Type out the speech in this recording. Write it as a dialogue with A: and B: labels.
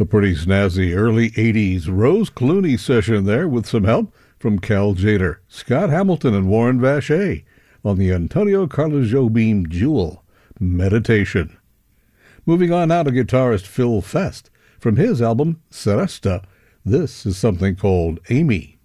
A: A pretty snazzy early 80s Rose Clooney session there with some help from Cal Tjader, Scott Hamilton, and Warren Vacher on the Antonio Carlos Jobim Jewel, Meditation. Moving on now to guitarist Phil Fest. From his album, Seresta, this is something called Amy.